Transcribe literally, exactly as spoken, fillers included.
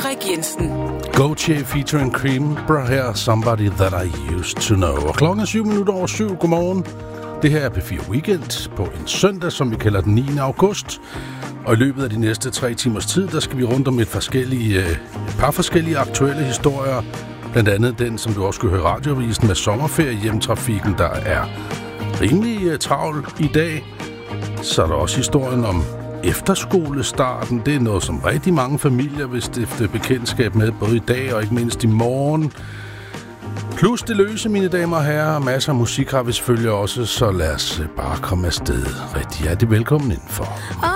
Frederik Jensen. Gautier featuring Cream, bra her, Somebody That I Used To Know. Og klokken er syv minutter over syv. Godmorgen. Det her er P fire Weekend på en søndag, som vi kalder den niende august. Og i løbet af de næste tre timers tid, der skal vi rundt om et, forskellige, et par forskellige aktuelle historier. Blandt andet den, som du også skulle høre radioavisen med sommerferie hjemtrafikken, der er rimelig uh, travl i dag. Så er der også historien om efterskolestarten. Det er noget, som rigtig mange familier vil stifte bekendtskab med, både i dag og ikke mindst i morgen. Plus det løse, mine damer og herrer. Masser af musik har vi selvfølgelig også, så lad os bare komme afsted. Rigtig hjertelig velkommen indenfor.